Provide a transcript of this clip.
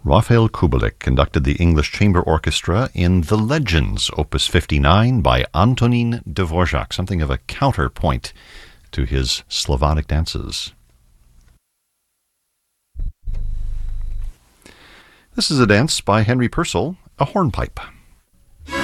Raphael Kubelik conducted the English Chamber Orchestra in The Legends, Opus 59 by Antonín Dvořák, something of a counterpoint to his Slavonic dances. This is a dance by Henry Purcell, a hornpipe.